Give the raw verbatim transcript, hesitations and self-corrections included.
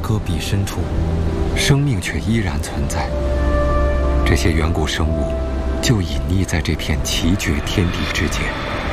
戈壁深处，生命却依然存在。这些远古生物就隐匿在这片奇绝天地之间。